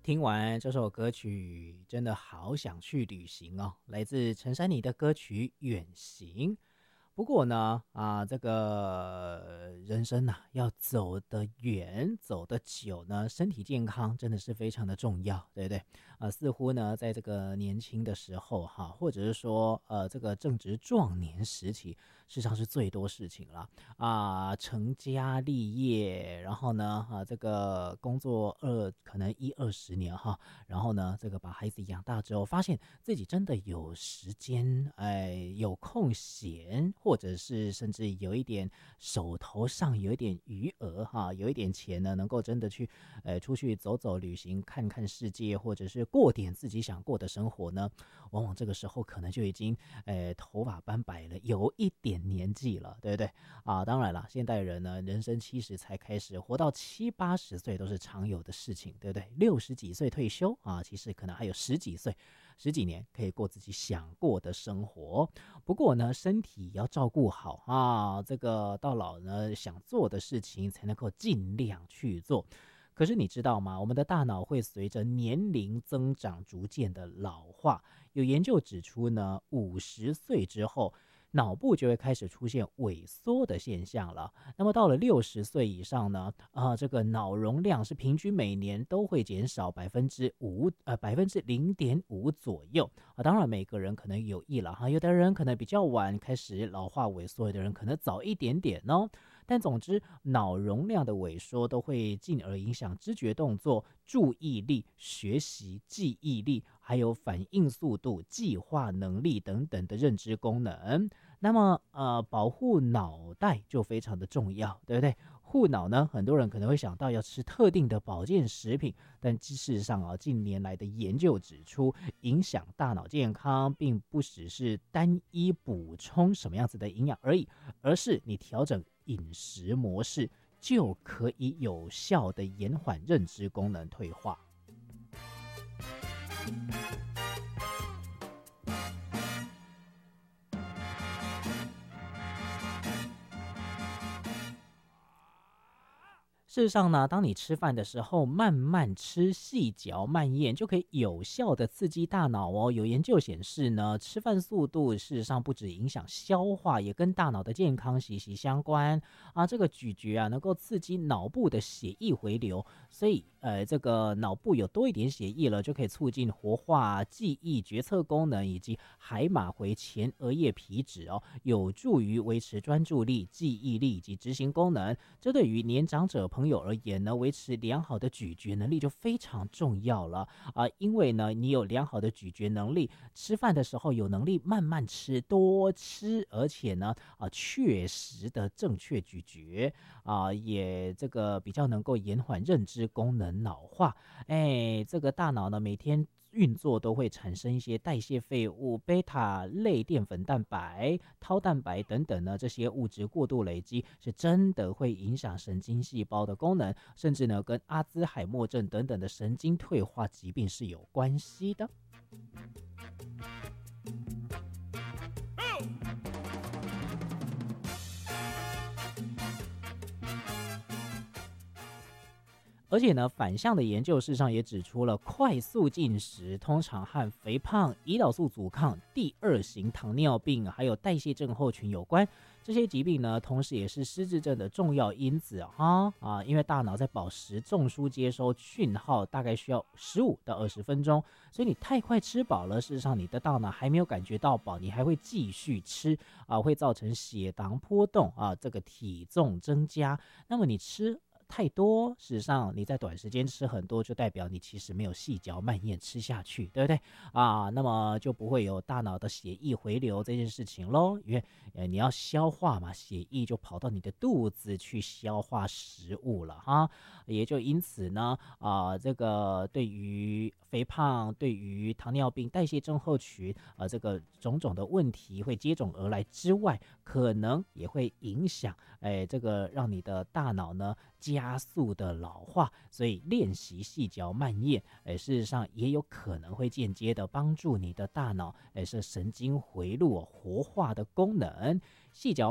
听完这首歌曲，真的好想去旅行哦。来自陈珊妮的歌曲《远行》。不过呢，这个人生呐、要走得远、走得久呢，身体健康真的是非常的重要，对不对？似乎呢，在这个年轻的时候哈，或者是说这个正值壮年时期，事实上是最多事情了成家立业，然后呢这个工作可能10-20年哈，然后呢这个把孩子养大之后，发现自己真的有时间，有空闲，或者是甚至有一点手头上有一点余额哈，有一点钱呢，能够真的去出去走走旅行，看看世界，或者是过点自己想过的生活呢，往往这个时候可能就已经头发斑白了，有一点年纪了，对不对当然了，现代人呢，人生70才开始，活到70-80岁都是常有的事情，对不对？60几岁退休其实可能还有10几岁、10几年可以过自己想过的生活。不过呢，身体要照顾好这个到老呢，想做的事情才能够尽量去做。可是你知道吗？我们的大脑会随着年龄增长逐渐的老化。有研究指出呢，50岁之后，脑部就会开始出现萎缩的现象了。那么到了60岁以上呢，这个脑容量是平均每年都会减少0.5%左右当然每个人可能有异了哈，有的人可能比较晚开始老化萎缩，有的人可能早一点点哦。但总之，脑容量的萎缩都会进而影响知觉动作、注意力、学习、记忆力，还有反应速度、计划能力等等的认知功能。那么，保护脑袋就非常的重要，对不对？护脑呢，很多人可能会想到要吃特定的保健食品，但事实上近年来的研究指出，影响大脑健康并不只是单一补充什么样子的营养而已，而是你调整饮食模式就可以有效的延缓认知功能退化。事实上呢，当你吃饭的时候慢慢吃、细嚼慢咽，就可以有效的刺激大脑哦。有研究显示呢，吃饭速度事实上不只影响消化，也跟大脑的健康息息相关这个咀嚼能够刺激脑部的血液回流，所以这个脑部有多一点血液了，就可以促进活化、记忆、决策功能以及海马回前额叶皮质有助于维持专注力、记忆力以及执行功能。这对于年长者朋友而言呢，维持良好的咀嚼能力就非常重要了因为呢，你有良好的咀嚼能力，吃饭的时候有能力慢慢吃、多吃，而且呢确实的正确咀嚼也这个比较能够延缓认知功能老化。这个大脑呢，每天运作都会产生一些代谢废物、贝塔类淀粉蛋白、tau蛋白等等呢，这些物质过度累积是真的会影响神经细胞的功能，甚至呢跟阿兹海默症等等的神经退化疾病是有关系的。而且呢，反向的研究事实上也指出了，快速进食通常和肥胖、胰岛素阻抗、第2型糖尿病还有代谢症候群有关。这些疾病呢，同时也是失智症的重要因子因为大脑在保持中枢接收讯号大概需要15-20分钟，所以你太快吃饱了，事实上你的大脑还没有感觉到饱，你还会继续吃会造成血糖波动这个体重增加。那么你吃太多，事实上你在短时间吃很多，就代表你其实没有细嚼慢咽吃下去，对不对那么就不会有大脑的血液回流这件事情咯，因为你要消化嘛，血液就跑到你的肚子去消化食物了也就因此呢这个对于肥胖、对于糖尿病、代谢症候群这个种种的问题会接踵而来之外，可能也会影响这个让你的大脑呢加速的老化，所以练习细嚼慢咽事实上也有可能会间接的帮助你的大脑是神经回路活化的功能。细嚼